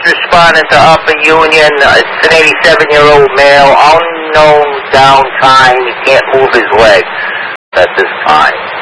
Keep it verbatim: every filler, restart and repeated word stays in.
responding to Upper Union. Uh, It's an eighty-seven-year-old male, unknown down time. He can't move his legs at this time.